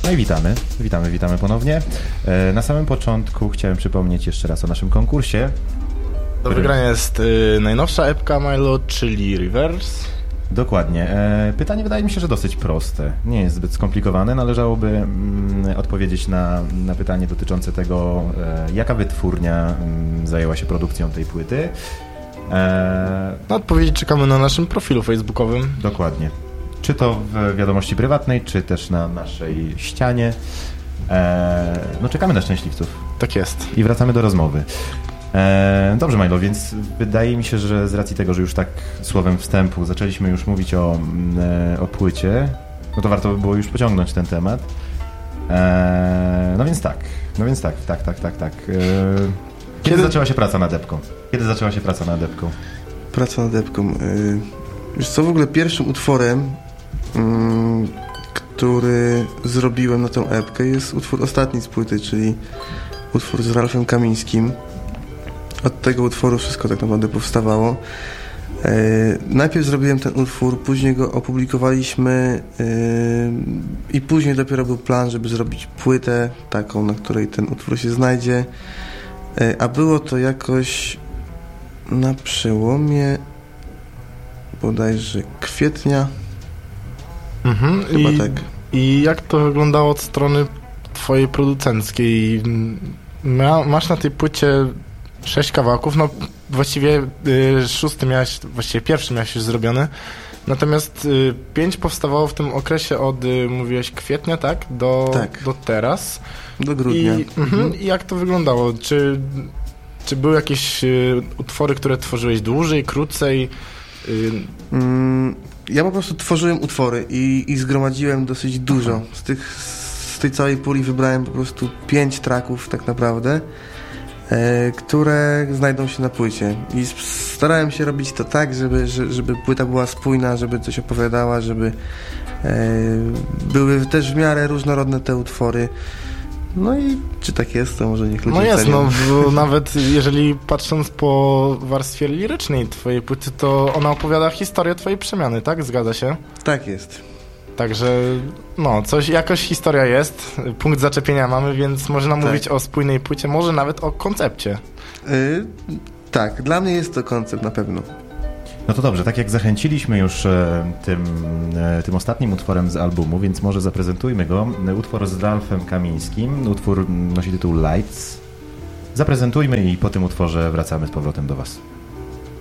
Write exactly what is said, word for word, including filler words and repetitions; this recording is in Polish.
No i witamy, witamy, witamy ponownie. Na samym początku chciałem przypomnieć jeszcze raz o naszym konkursie. Do wygrania jest y, najnowsza epka Milo, czyli Reverse. Dokładnie. Pytanie wydaje mi się, że dosyć proste. Nie jest zbyt skomplikowane. Należałoby mm, odpowiedzieć na, na pytanie dotyczące tego, e, jaka wytwórnia mm, zajęła się produkcją tej płyty. E... Na odpowiedzi czekamy na naszym profilu facebookowym. Dokładnie. Czy to w wiadomości prywatnej, czy też na naszej ścianie. E... No czekamy na szczęśliwców. Tak jest. I wracamy do rozmowy. E, dobrze, Milo, więc wydaje mi się, że z racji tego, że już tak słowem wstępu zaczęliśmy już mówić o, e, o płycie, no to warto by było już pociągnąć ten temat. E, no więc tak, no więc tak, tak, tak, tak, tak. E, kiedy, kiedy zaczęła się praca nad epką? Kiedy zaczęła się praca nad epką? Praca nad epką. Yy, wiesz co, w ogóle pierwszym utworem, yy, który zrobiłem na tę epkę, jest utwór ostatni z płyty, czyli utwór z Ralfem Kamińskim. Od tego utworu wszystko tak naprawdę powstawało. E, najpierw zrobiłem ten utwór, później go opublikowaliśmy e, i później dopiero był plan, żeby zrobić płytę taką, na której ten utwór się znajdzie. E, a było to jakoś na przełomie bodajże kwietnia. Mhm. Chyba I, tak. I jak to wyglądało od strony twojej producenckiej? Ma, masz na tej płycie sześć kawałków, no właściwie y, szósty miałeś, właściwie pierwszy miałeś już zrobiony, natomiast y, pięć powstawało w tym okresie od, y, mówiłeś, kwietnia, tak? Do, tak. do teraz. Do grudnia. I, mhm. I jak to wyglądało? Czy, czy były jakieś y, utwory, które tworzyłeś dłużej, krócej? Y... Mm, ja po prostu tworzyłem utwory i, i zgromadziłem dosyć dużo. Aha. Z tych, z tej całej puli wybrałem po prostu pięć tracków tak naprawdę, E, które znajdą się na płycie i starałem się robić to tak, żeby, żeby płyta była spójna, żeby coś opowiadała, żeby e, były też w miarę różnorodne te utwory. No i czy tak jest, to może niech ludzie No jest, cenią. no bo nawet jeżeli patrząc po warstwie lirycznej twojej płyty, to ona opowiada historię twojej przemiany, tak? Zgadza się? Tak jest. Także, no, coś, jakoś historia jest, punkt zaczepienia mamy, więc można tak. mówić o spójnej płycie, może nawet o koncepcie. Yy, tak, dla mnie jest to koncept na pewno. No to dobrze, tak jak zachęciliśmy już e, tym, e, tym ostatnim utworem z albumu, więc może zaprezentujmy go. Utwór z Ralfem Kamińskim, utwór nosi tytuł Lights. Zaprezentujmy i po tym utworze wracamy z powrotem do was.